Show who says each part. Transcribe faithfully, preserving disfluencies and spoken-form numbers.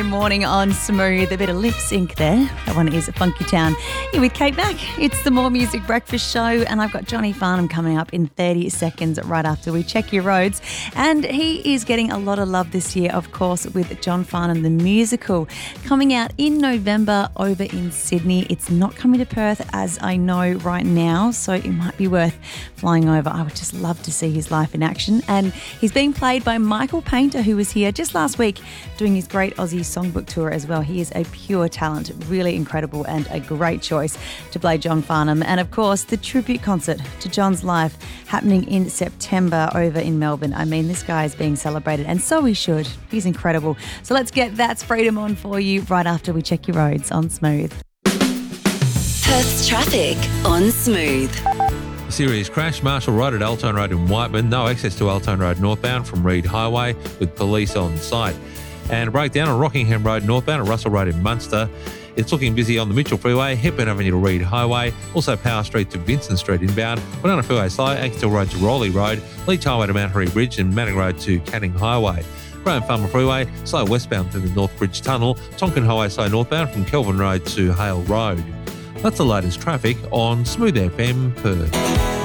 Speaker 1: Morning on Smooth, a bit of lip sync there. That one is Funky Town. Here with Kate Mack. It's the More Music Breakfast Show, and I've got Johnny Farnham coming up in thirty seconds right after we check your roads. And he is getting a lot of love this year, of course, with John Farnham the Musical coming out in November over in Sydney. It's not coming to Perth, as I know right now, so it might be worth flying over. I would just love to see his life in action. And he's being played by Michael Painter, who was here just last week doing his great Aussie songbook tour as well. He is a pure talent, really incredible, and a great choice to play John Farnham. And of course, the tribute concert to John's life happening in September over in Melbourne. I mean, this guy is being celebrated, and so he should. He's incredible. So let's get That's Freedom on for you right after we check your roads on Smooth.
Speaker 2: Perth's traffic on Smooth.
Speaker 3: A serious crash, Marshall Road at Altone Road in Whiteman. No access to Altone Road northbound from Reed Highway with police on site. And a breakdown on Rockingham Road northbound at Russell Road in Munster. It's looking busy on the Mitchell Freeway, Hepburn Avenue to Reed Highway, also Power Street to Vincent Street inbound, Banana Freeway slow, Axtell Road to Rowley Road, Leach Highway to Mount Harry Bridge and Manning Road to Canning Highway. Graham Farmer Freeway, slow westbound through the North Bridge Tunnel, Tonkin Highway slow northbound from Kelvin Road to Hale Road. That's the latest traffic on Smooth F M Perth.